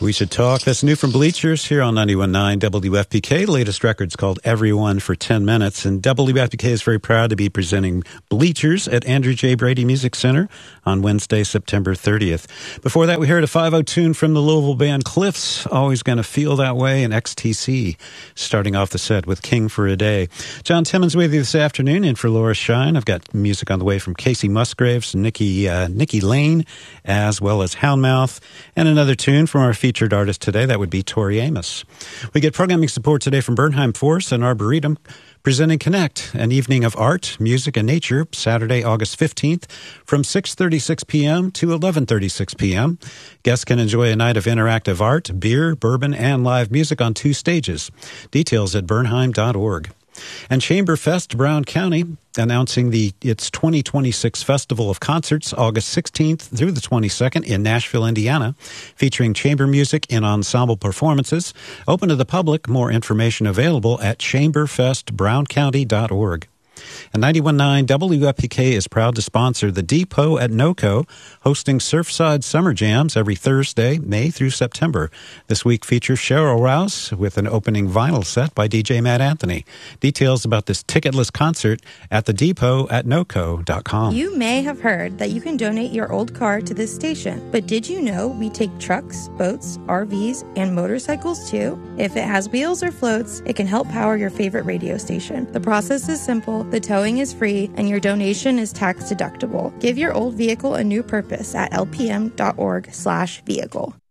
We Should Talk. That's new from Bleachers here on 91.9 WFPK. The latest record's called Everyone for 10 Minutes. And WFPK is very proud to be presenting Bleachers at Andrew J. Brady Music Center on Wednesday, September 30th. Before that, we heard a 5-0 tune from the Louisville band Cliffs, Always Gonna Feel That Way, and XTC, starting off the set with King for a Day. John Timmons with you this afternoon, in for Laura Shine. I've got music on the way from Casey Musgraves, Nikki Lane, as well as Houndmouth, and another tune from our featured artist today. That would be Tori Amos. We get programming support today from Bernheim Forest and Arboretum, presenting Connect, an evening of art, music, and nature, Saturday, August 15th, from 6:36 p.m. to 11:36 p.m. Guests can enjoy a night of interactive art, beer, bourbon, and live music on 2 stages. Details at bernheim.org. And Chamberfest Brown County announcing its 2026 Festival of Concerts, August 16th through the 22nd in Nashville, Indiana, featuring chamber music and ensemble performances. Open to the public. More information available at chamberfestbrowncounty.org. And 91.9 WFPK is proud to sponsor the Depot at NOCO, hosting Surfside Summer Jams every Thursday, May through September. This week features Cheryl Rouse with an opening vinyl set by DJ Matt Anthony. Details about this ticketless concert at the Depot at NOCO.com. You may have heard that you can donate your old car to this station, but did you know we take trucks, boats, RVs, and motorcycles too? If it has wheels or floats, it can help power your favorite radio station. The process is simple. The towing is free, and your donation is tax deductible. Give your old vehicle a new purpose at lpm.org/vehicle.